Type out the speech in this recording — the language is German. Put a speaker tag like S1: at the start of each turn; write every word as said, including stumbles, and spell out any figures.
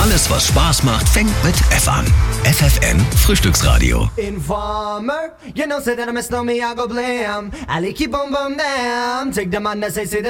S1: Alles, was Spaß macht, fängt mit F an. F F M Frühstücksradio.
S2: Informer, you know, say that I miss no me, I go blam. I like keep on bum down. Take the man that say, say